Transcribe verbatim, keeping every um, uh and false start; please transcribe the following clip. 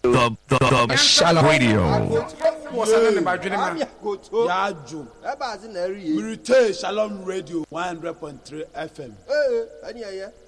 The, the, the Shalom Radio. Shalom Radio one hundred point three F M.